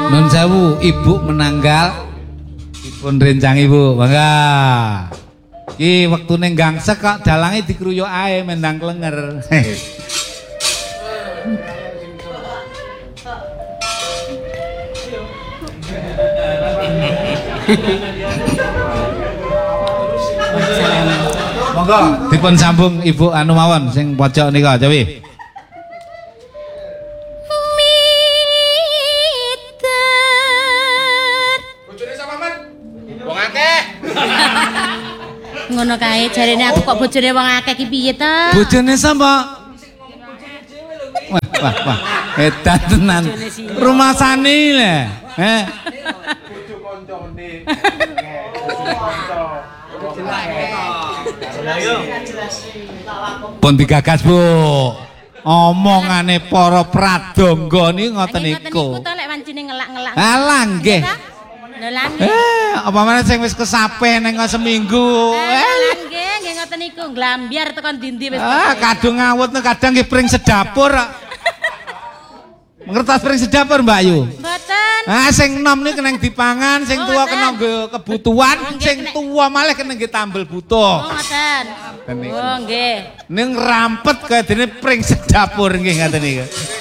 Nun sewu, Ibu menanggal dipun rencang Ibu. Bangga. Iki wektune gangsek kok dalange dikruyuk ae mendang klenger. Monggo dipun sambung Ibu anu mawon sing pojok nika Jawi. Bojone sapa men? Wong akeh. Ngono kae jarene aku kok bojone wong akeh ki piye to? Bojone sapa? Wah, edan tenan. Rumah sani le. Bojo koncone. Pun digagas Bu. Omongane para pradangga niki ngoten niku. Ngoten niku to lek wancine ngelak-ngelak. Alah nggih. Lho lan. Apa meneh sing wis kesape ning seminggu. Nggih, nggih ngoten niku nglambiar tekan ndi-ndi wis. Kadung ngawut kadang nggih pring sedapur. Ngertos pring sedapur Mbak Ayu? Mboten. Sing enom niku kena dipangan, sing tuwa kena nggo kebutuhan, sing tuwa malah kena nggih tambel butuh. Ngoten. Oh nggih. Ning rampet kaya dene pring sedapur nggih ngaten niku.